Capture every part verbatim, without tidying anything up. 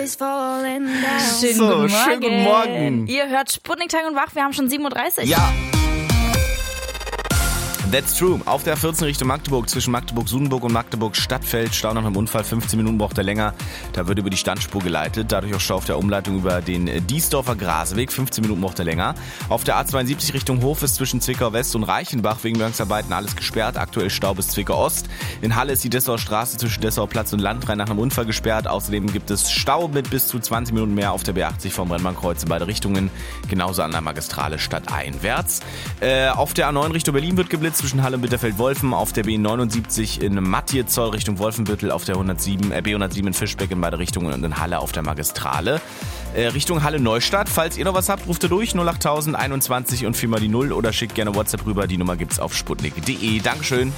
Schönen So, guten Morgen. schönen guten Morgen. Ihr hört Sputnik Tag und Wach, wir haben schon sieben Uhr dreißig. Ja. That's true. Auf der vierzehn Richtung Magdeburg, zwischen Magdeburg-Sudenburg und Magdeburg-Stadtfeld, Stau nach einem Unfall, fünfzehn Minuten braucht er länger. Da wird über die Standspur geleitet, dadurch auch Stau auf der Umleitung über den Diesdorfer Graseweg, fünfzehn Minuten braucht er länger. Auf der A zweiundsiebzig Richtung Hof ist zwischen Zwickau West und Reichenbach wegen Bergungsarbeiten alles gesperrt, aktuell Stau bis Zwickau Ost. In Halle ist die Dessauer Straße zwischen Dessauer Platz und Landrhein nach einem Unfall gesperrt. Außerdem gibt es Stau mit bis zu zwanzig Minuten mehr auf der B achtzig vom Rennbahnkreuz in beide Richtungen, genauso an der Magistrale stadteinwärts. Äh, auf der A neun Richtung Berlin wird geblitzt, zwischen Halle und Bitterfeld-Wolfen, auf der B neunundsiebzig in Mattiez-Zoll Richtung Wolfenbüttel, auf der hundertsieben, äh, B hundertsieben in Fischbeck in beide Richtungen und in Halle auf der Magistrale. Äh, Richtung Halle-Neustadt, falls ihr noch was habt, ruft ihr durch, null achttausend einundzwanzig und viermal die null oder schickt gerne WhatsApp rüber, die Nummer gibt's auf sputnik punkt de. Dankeschön.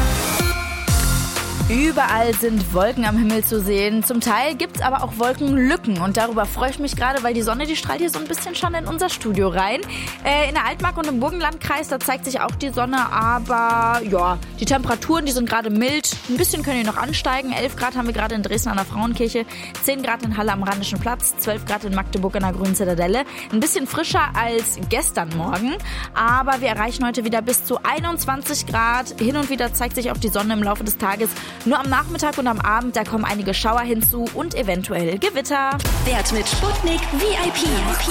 Überall sind Wolken am Himmel zu sehen. Zum Teil gibt's aber auch Wolkenlücken. Und darüber freue ich mich gerade, weil die Sonne, die strahlt hier so ein bisschen schon in unser Studio rein. Äh, in der Altmark und im Burgenlandkreis, da zeigt sich auch die Sonne. Aber ja, die Temperaturen, die sind gerade mild. Ein bisschen können die noch ansteigen. elf Grad haben wir gerade in Dresden an der Frauenkirche. zehn Grad in Halle am Rheinischen Platz. zwölf Grad in Magdeburg an der Grünen Zitadelle. Ein bisschen frischer als gestern Morgen. Aber wir erreichen heute wieder bis zu einundzwanzig Grad. Hin und wieder zeigt sich auch die Sonne im Laufe des Tages. Nur am Nachmittag und am Abend, da kommen einige Schauer hinzu und eventuell Gewitter. Wert mit Sputnik V I P.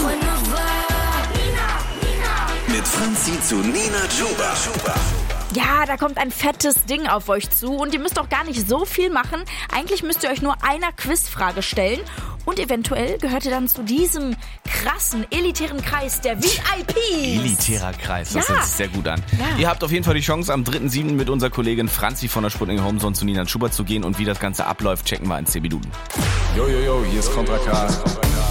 Mit Franzi zu Nina Chuba. Ja, da kommt ein fettes Ding auf euch zu und ihr müsst auch gar nicht so viel machen. Eigentlich müsst ihr euch nur einer Quizfrage stellen und eventuell gehört ihr dann zu diesem krassen, elitären Kreis der V I Ps. Elitärer Kreis, das Ja. hört sich sehr gut an. Ja. Ihr habt auf jeden Fall die Chance, am dritten siebten mit unserer Kollegin Franzi von der Sputnik Homezone zu Nina Schuber zu gehen und wie das Ganze abläuft, checken wir in zehn Minuten. Yo, yo, yo, hier ist Contra K.